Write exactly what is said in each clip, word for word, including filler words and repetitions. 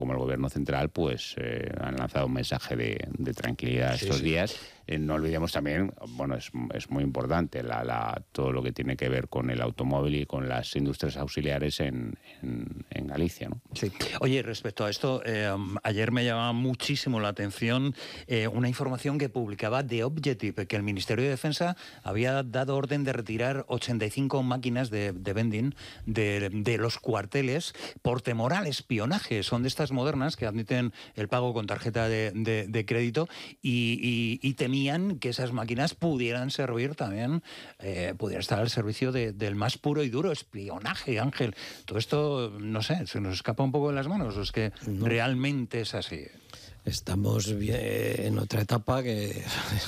como el gobierno central, pues eh, han lanzado un mensaje de, de tranquilidad sí, estos sí. días. Eh, no olvidemos también, bueno, es, es muy importante la, la, todo lo que tiene que ver con el automóvil y con las industrias auxiliares en, en, en Galicia, ¿no? Sí. Oye, respecto a esto, eh, ayer me llamaba muchísimo la atención eh, una información que publicaba The Objective, que el Ministerio de Defensa había dado orden de retirar ochenta y cinco máquinas de, de vending de, de los cuarteles por temor al espionaje. Son de estas modernas que admiten el pago con tarjeta de, de, de crédito y, y, y temían que esas máquinas pudieran servir también, eh, pudiera estar al servicio de, del más puro y duro espionaje, Ángel. Todo esto, no sé, se nos escapa un poco de las manos, o es que no. Realmente es así. Estamos bien en otra etapa que...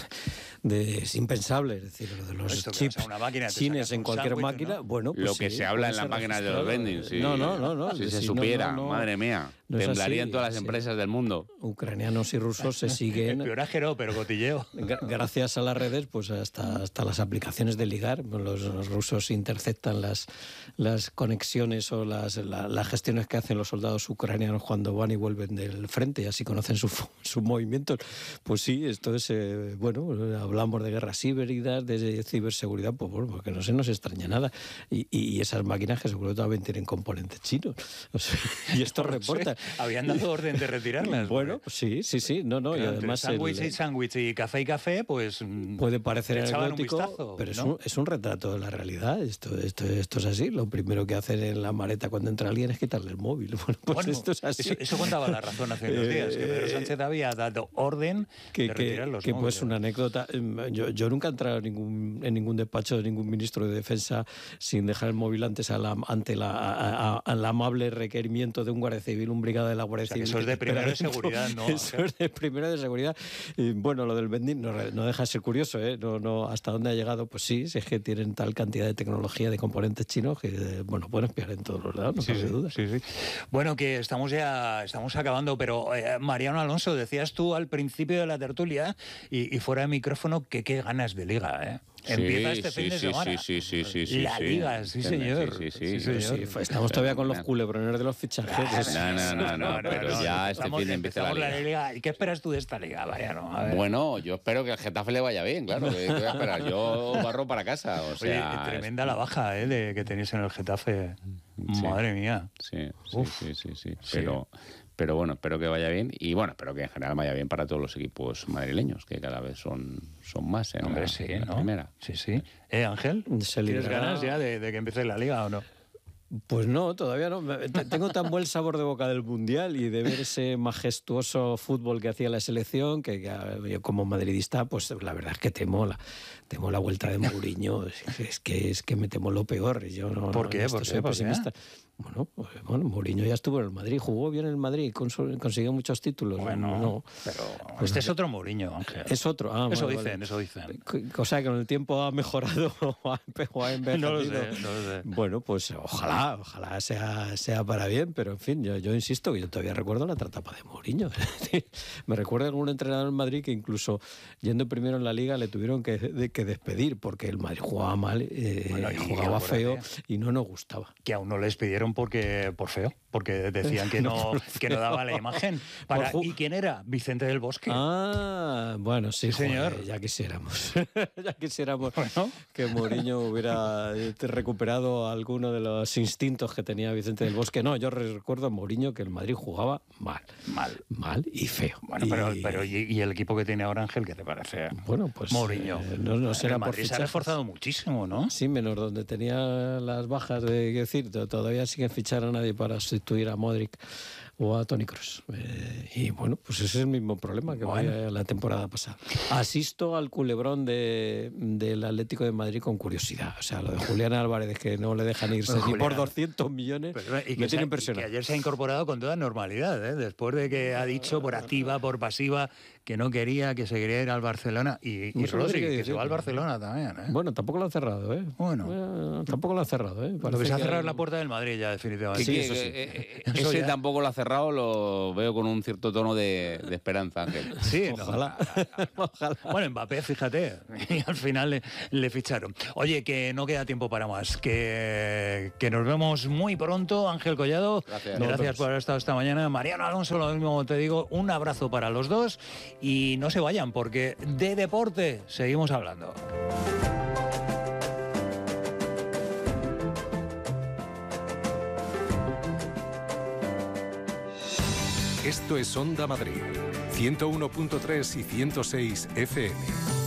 De, es impensable, es decir, lo de los Esto chips chines en cualquier máquina, ¿no? Bueno, pues lo que sí, se habla en las máquinas de los vending, sí. No, no, no, no. Si se si supiera, no, no, no, madre mía, no temblarían así, todas las sí. empresas del mundo. Ucranianos y rusos se siguen. Espionaje no, pero cotilleo. Gracias a las redes, pues hasta, hasta las aplicaciones de ligar, los, los rusos interceptan las, las conexiones o las, la, las gestiones que hacen los soldados ucranianos cuando van y vuelven del frente y así conocen sus sus movimientos. Pues sí, esto es, eh, bueno, hablamos de guerra civil, de ciberseguridad, pues bueno, porque no se nos extraña nada. Y, y esas máquinas que seguro también tienen componentes chinos. O sea, y esto no reporta. Sé, habían dado orden de retirarlas. Bueno, pues sí, sí, sí. No, no, y además sándwich y sándwich y café y café, pues puede parecer anecdótico, vistazo, pero ¿no? es, un, es un retrato de la realidad. Esto, esto, esto es así. Lo primero que hacen en la maleta cuando entra alguien es quitarle el móvil. Bueno, pues bueno, esto es así. Eso, eso contaba La Razón hace unos días, que Pedro Sánchez había dado orden que, de retirar que, los que móviles. Pues una anécdota. Yo, yo nunca he entrado en ningún, en ningún despacho de ningún ministro de Defensa sin dejar el móvil antes a la, ante la, a, a, al amable requerimiento de un guardia civil, un brigada de la Guardia o sea, Civil. Eso es de primero de seguridad, ¿no? Eso es de primero de seguridad. Y bueno, lo del vending no, no deja de ser curioso, ¿eh? No, no, hasta dónde ha llegado, pues sí, si es que tienen tal cantidad de tecnología, de componentes chinos, que bueno, pueden espiar en todos los lados, no sí, cabe sí, duda. Sí, sí. Bueno, que estamos ya, estamos acabando, pero eh, Mariano Alonso, decías tú al principio de la tertulia y, y fuera de micrófono que qué ganas de liga, ¿eh? Empieza sí, este fin sí, de sí, semana. Sí, sí, sí, sí, la sí, Liga, sí, señor. Sí, sí, sí, sí, señor. Sí, estamos todavía con los culebrones de los fichajes. No, no, no, no, no pero no, ya este fin de empieza la Liga. la Liga. ¿Y qué esperas tú de esta Liga, Mariano? A ver. Bueno, yo espero que el Getafe le vaya bien, claro. ¿Qué voy a esperar? Yo barro para casa. O sea, Oye, tremenda es... la baja ¿eh? de, que tenéis en el Getafe. Sí, madre mía. Sí, sí, sí, sí, sí. Pero... Sí. Pero bueno, espero que vaya bien y bueno, espero que en general vaya bien para todos los equipos madrileños, que cada vez son, son más en, Hombre, la, sí, en la ¿no? primera. Sí, sí. ¿Eh, Ángel? ¿Tienes ganas ya de, de que empiece la Liga o no? Pues no, todavía no. Tengo tan buen sabor de boca del Mundial y de ver ese majestuoso fútbol que hacía la selección, que, que yo como madridista, pues la verdad es que temo la, temo la vuelta de Mourinho. Es que, es que me temo lo peor. Yo no, ¿Por qué? No, ¿Por soy qué? pesimista. Bueno, bueno, Mourinho ya estuvo en el Madrid, jugó bien en el Madrid, consiguió muchos títulos. Bueno, no, pero pues este es otro Mourinho, Ángel. Es otro, ah, eso vale, dicen, vale. eso dicen. O sea, que con el tiempo ha mejorado o ha, o ha envejecido. No lo sé, no lo sé. Bueno, pues ojalá, ojalá sea, sea para bien, pero en fin, yo, yo insisto que yo todavía recuerdo la etapa de Mourinho. Me recuerdo algún entrenador en Madrid que incluso yendo primero en la Liga le tuvieron que, de, que despedir porque el Madrid jugaba mal, eh, bueno, jugaba feo y no nos gustaba. Que aún no les pidieron porque por feo, porque decían que no, no que no daba la imagen. Para, ¿Y quién era? Vicente del Bosque. Ah, bueno, sí, sí señor. Joder, ya quisiéramos. ya quisiéramos bueno. que Mourinho hubiera recuperado alguno de los instintos que tenía Vicente del Bosque. No, yo recuerdo a Mourinho que el Madrid jugaba mal. Mal. Mal y feo. Bueno, y... pero, pero ¿y, ¿y el equipo que tiene ahora, Ángel, qué te parece? Bueno, pues Mourinho. Eh, no, no será el Madrid por se ha reforzado muchísimo, ¿no? Sí, menos donde tenía las bajas de decir, todavía siguen fichar a nadie para sustituir a Modric o a Toni Kroos. Eh, y bueno, pues ese es el mismo problema que bueno. vaya la temporada pasada. Asisto al culebrón de, del Atlético de Madrid con curiosidad. O sea, lo de Julián Álvarez, que no le dejan irse ni por doscientos millones, pero, y me que tiene impresionado. Que ayer se ha incorporado con toda normalidad, ¿eh? Después de que ha dicho por activa, por pasiva, que no quería, que se quería ir al Barcelona. Y, y Rodri, que, que se va al Barcelona también, ¿eh? Bueno, tampoco lo han cerrado, ¿eh? Bueno. bueno tampoco lo han cerrado, ¿eh? Parece lo que se ha cerrado es la puerta del Madrid ya, definitivamente. Sí, sí, eso sí. Eh, eh, ese ya... tampoco lo ha cerrado. cerrado lo veo con un cierto tono de, de esperanza, Ángel. Sí, Ojalá. no. Ojalá. Bueno, Mbappé, fíjate, y al final le, le ficharon. Oye, que no queda tiempo para más, que, que nos vemos muy pronto. Ángel Collado, Gracias. gracias por haber estado esta mañana. Mariano Alonso, lo mismo te digo, un abrazo para los dos y no se vayan porque de deporte seguimos hablando. Esto es Onda Madrid, ciento uno punto tres y ciento seis F M.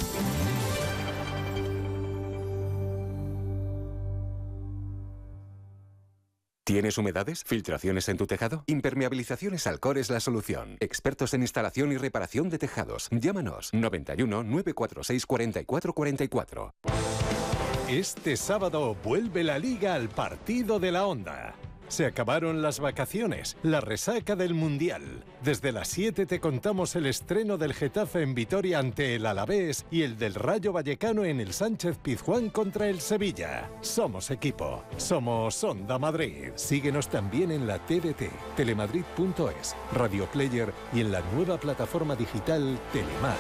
¿Tienes humedades? ¿Filtraciones en tu tejado? Impermeabilizaciones Alcor es la solución. Expertos en instalación y reparación de tejados. Llámanos noventa y uno, nueve cuatro seis, cuarenta y cuatro cuarenta y cuatro. Este sábado vuelve la Liga al partido de la Onda. Se acabaron las vacaciones, la resaca del Mundial. Desde las siete te contamos el estreno del Getafe en Vitoria ante el Alavés y el del Rayo Vallecano en el Sánchez Pizjuán contra el Sevilla. Somos equipo, somos Onda Madrid. Síguenos también en la T D T, telemadrid punto es, Radio Player y en la nueva plataforma digital Telemar.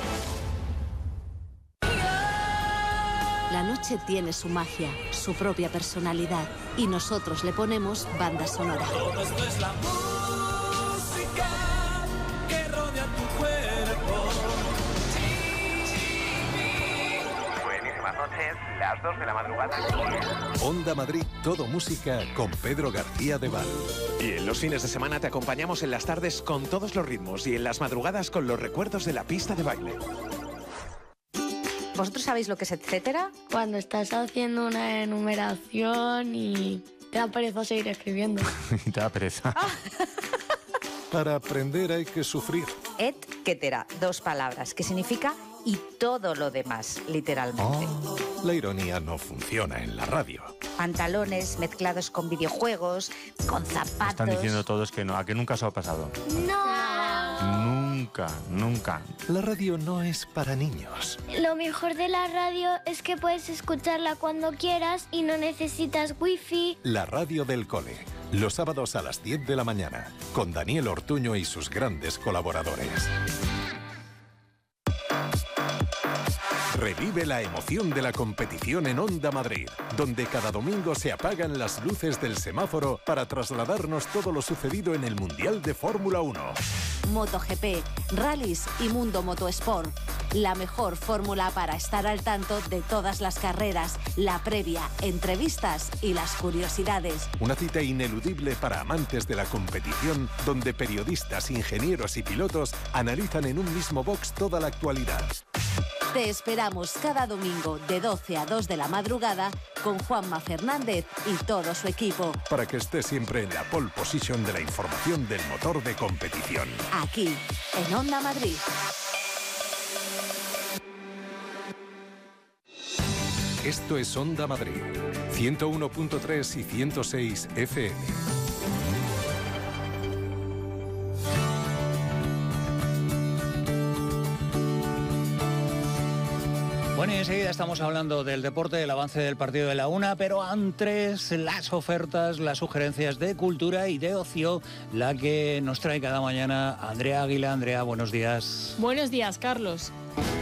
La noche tiene su magia, su propia personalidad, y nosotros le ponemos banda sonora. Todo esto es la música que rodea tu cuerpo. Buenísimas noches, las dos de la madrugada. Onda Madrid, todo música con Pedro García de Val. Y en los fines de semana te acompañamos en las tardes con todos los ritmos y en las madrugadas con los recuerdos de la pista de baile. ¿Vosotros sabéis lo que es etcétera? Cuando estás haciendo una enumeración y te da pereza seguir escribiendo. Te da pereza. Para aprender hay que sufrir. Etcétera, dos palabras, que significa y todo lo demás, literalmente. Oh, la ironía no funciona en la radio. Pantalones mezclados con videojuegos, con zapatos. Están diciendo todos que no, a que nunca os ha pasado. ¡No! Nunca, nunca. La radio no es para niños. Lo mejor de la radio es que puedes escucharla cuando quieras y no necesitas wifi. La radio del cole, los sábados a las diez de la mañana, con Daniel Ortuño y sus grandes colaboradores. Revive la emoción de la competición en Onda Madrid, donde cada domingo se apagan las luces del semáforo para trasladarnos todo lo sucedido en el Mundial de Fórmula uno. MotoGP, rallies y Mundo Motosport. La mejor fórmula para estar al tanto de todas las carreras, la previa, entrevistas y las curiosidades. Una cita ineludible para amantes de la competición, donde periodistas, ingenieros y pilotos analizan en un mismo box toda la actualidad. Te esperamos cada domingo de doce a dos de la madrugada con Juanma Fernández y todo su equipo. Para que estés siempre en la pole position de la información del motor de competición. Aquí, en Onda Madrid. Esto es Onda Madrid, ciento uno punto tres y ciento seis F M. Bueno, y enseguida estamos hablando del deporte, del avance del partido de la una, pero antes las ofertas, las sugerencias de cultura y de ocio, la que nos trae cada mañana Andrea Águila. Andrea, buenos días. Buenos días, Carlos.